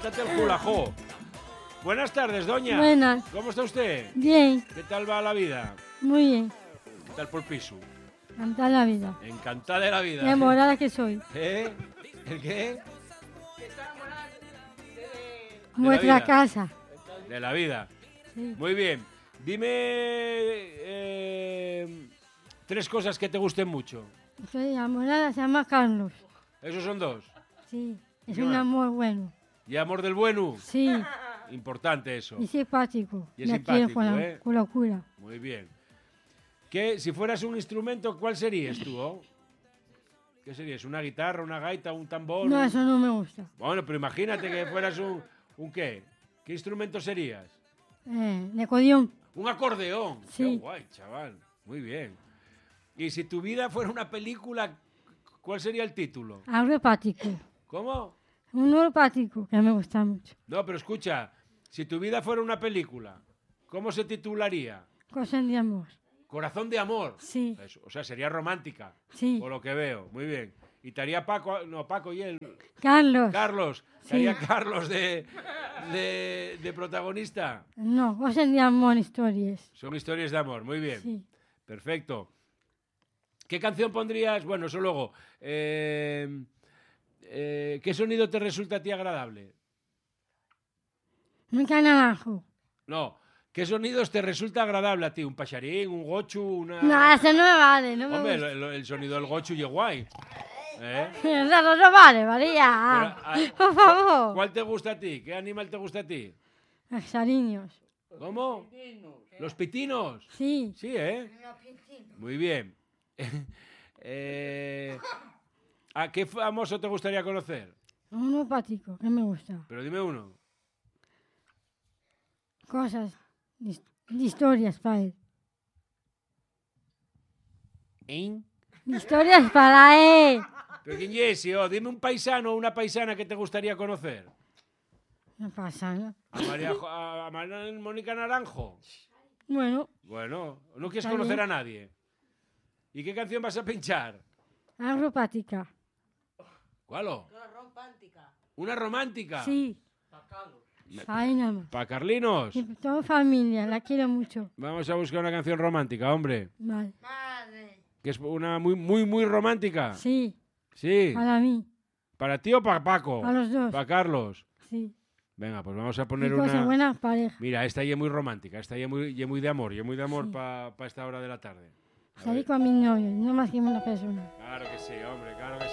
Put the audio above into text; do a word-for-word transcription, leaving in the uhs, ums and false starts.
quítate el julajo. Buenas tardes, doña. Buenas. ¿Cómo está usted? Bien. ¿Qué tal va la vida? Muy bien. ¿Qué tal por piso? Encantada la vida. Encantada de la vida. Qué enamorada que soy. ¿Eh? ¿El qué? Nuestra vida. casa. De la vida. Sí. Muy bien. Dime eh, tres cosas que te gusten mucho. Estoy enamorada, se llama Carlos. Esos son dos. Sí. Es ¿Qué un más? amor bueno. ¿Y amor del bueno? Sí. Importante eso. Y simpático. Y es Me quiere simpático, con, la, ¿eh? con locura. Muy bien. ¿Qué, si fueras un instrumento, cuál serías tú? Oh? ¿Qué serías? ¿Una guitarra, una gaita, un tambor? No, eso no me gusta. Bueno, pero imagínate que fueras un... ¿Un qué? ¿Qué instrumento serías? Eh, de codión. Un acordeón. Sí. Qué guay, chaval. Muy bien. Y si tu vida fuera una película, ¿cuál sería el título? Algo hepático. ¿Cómo? Un hepático que me gusta mucho. No, pero escucha, si tu vida fuera una película, ¿cómo se titularía? Cosas de amor. Corazón de amor. Sí. Eso, o sea, sería romántica. Sí. Por lo que veo. Muy bien. Y estaría Paco, no, Paco y él. Carlos. Carlos. Sí. Estaría Carlos de, de, de protagonista. No, cosas de amor, historias. Son historias de amor. Muy bien. Sí. Perfecto. ¿Qué canción pondrías? Bueno, eso luego. Eh, eh, ¿Qué sonido te resulta a ti agradable? Un naranjo. No. ¿Qué sonidos te resulta agradable a ti? ¿Un pacharín, un gochu, una...? No, eso no me vale, no me Hombre, gusta. el, el sonido del gochu y guay. ¿Eh? Eso no, no vale, María. Pero, ah, Por favor. ¿Cuál te gusta a ti? ¿Qué animal te gusta a ti? Los cariños. ¿Cómo? ¿Los pitinos? Sí. Sí, ¿eh? Muy bien. eh, ¿A qué famoso te gustaría conocer? Un hepático, que me gusta. Pero dime uno. Cosas, de, de historias para él. ¿Eh? De historias para él. ¿Pero quién es? Oh, dime un paisano o una paisana que te gustaría conocer. No pasa nada. ¿A María, Jo- a María Mónica Naranjo? Bueno, Bueno, no quieres Está conocer bien. a nadie. ¿Y qué canción vas a pinchar? algo hepática. ¿Cuál? oh? ¿Una romántica? Sí. Ahí nada más. ¿Para Carlinos? Y toda familia, la quiero mucho. Vamos a buscar una canción romántica, hombre. Vale. Que es una muy, muy, muy romántica. Sí, Sí. para mí, ¿Para ti o para Paco? para los dos. ¿Para Carlos? Sí. Venga, pues vamos a Y poner cosas una... buenas, pareja. Mira, esta ya es muy romántica, esta ya es muy, ya muy de amor, ya es muy de amor Sí. para esta hora de la tarde. A Salí ver. con mi novio, no más que una persona. Claro que sí, hombre, claro que sí.